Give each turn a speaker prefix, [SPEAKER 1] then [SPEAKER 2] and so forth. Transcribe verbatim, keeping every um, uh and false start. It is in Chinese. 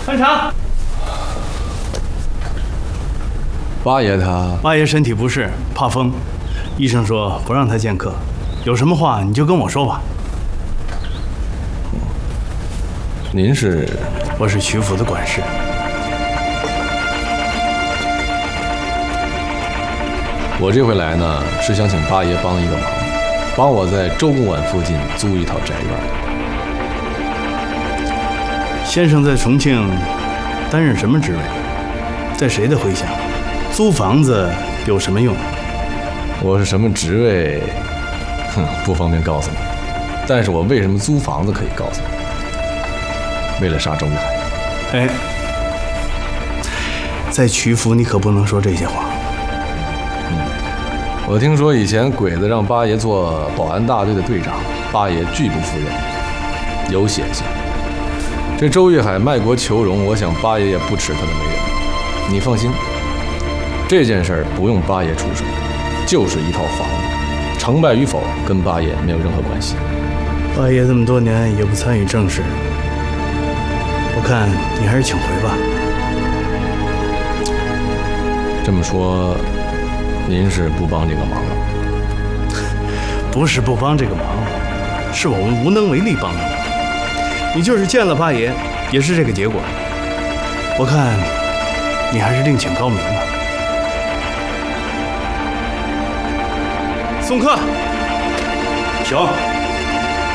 [SPEAKER 1] 探查。
[SPEAKER 2] 八爷他……
[SPEAKER 1] 八爷身体不适，怕风，医生说不让他见客。有什么话你就跟我说吧。
[SPEAKER 2] 您是？
[SPEAKER 1] 我是曲府的管事。
[SPEAKER 2] 我这回来呢，是想请八爷帮一个忙，帮我在周公馆附近租一套宅院。
[SPEAKER 1] 先生在重庆担任什么职位？在谁的麾下？租房子有什么用？
[SPEAKER 2] 我是什么职位？哼，不方便告诉你。但是我为什么租房子可以告诉你。为了杀周玉海。
[SPEAKER 1] 哎，在曲府你可不能说这些话。
[SPEAKER 2] 嗯，我听说以前鬼子让八爷做保安大队的队长，八爷拒不赴任，有血性。这周玉海卖国求荣，我想八爷也不齿他的为人。你放心，这件事儿不用八爷出手，就是一套房子，成败与否跟八爷没有任何关系。
[SPEAKER 1] 八爷这么多年也不参与政事，我看你还是请回吧。
[SPEAKER 2] 这么说，您是不帮这个忙了？
[SPEAKER 1] 不是不帮这个忙，是我们无能为力帮的忙。你就是见了八爷，也是这个结果。我看你还是另请高明吧。送客，请。